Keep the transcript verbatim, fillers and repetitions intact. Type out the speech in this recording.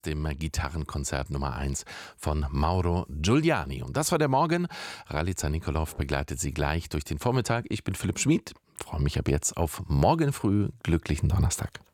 dem Gitarrenkonzert Nummer eins von Mauro Giuliani. Und das war der Morgen. Ralica Nikolov begleitet Sie gleich durch den Vormittag. Ich bin Philipp Schmid, freue mich ab jetzt auf morgen früh. Glücklichen Donnerstag.